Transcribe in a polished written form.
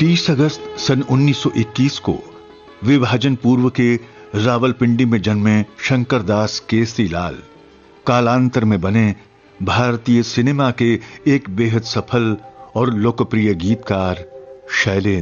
30 अगस्त सन 1921 को विभाजन पूर्व के रावलपिंडी में जन्मे शंकरदास केसरीलाल कालांतर में बने भारतीय सिनेमा के एक बेहद सफल और लोकप्रिय गीतकार शैलेंद्र।